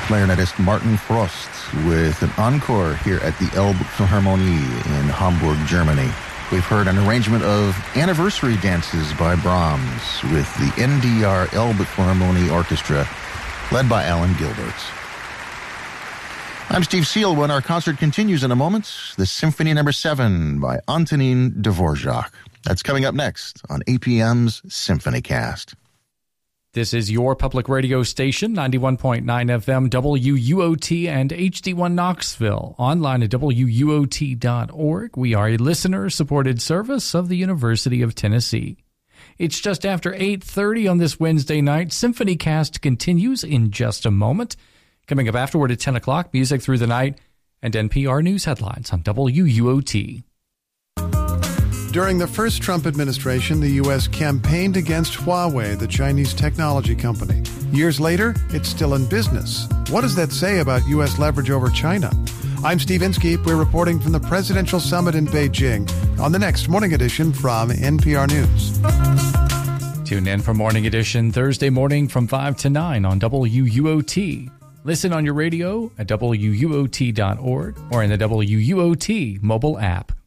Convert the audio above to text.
clarinetist Martin Frost with an encore here at the Elbphilharmonie in Hamburg, Germany. We've heard an arrangement of Anniversary Dances by Brahms with the NDR Elbphilharmonie Orchestra, led by Alan Gilbert. I'm Steve Sealwyn. Our concert continues in a moment. The Symphony No. 7 by Antonin Dvorak. That's coming up next on APM's SymphonyCast. This is your public radio station, 91.9 FM, WUOT and HD1 Knoxville. Online at WUOT.org. We are a listener-supported service of the University of Tennessee. It's just after 8:30 on this Wednesday night. SymphonyCast continues in just a moment. Coming up afterward at 10 o'clock, music through the night, and NPR News headlines on WUOT. During the first Trump administration, the U.S. campaigned against Huawei, the Chinese technology company. Years later, it's still in business. What does that say about U.S. leverage over China? I'm Steve Inskeep. We're reporting from the Presidential Summit in Beijing on the next Morning Edition from NPR News. Tune in for Morning Edition Thursday morning from 5 to 9 on WUOT. Listen on your radio at WUOT.org or in the WUOT mobile app.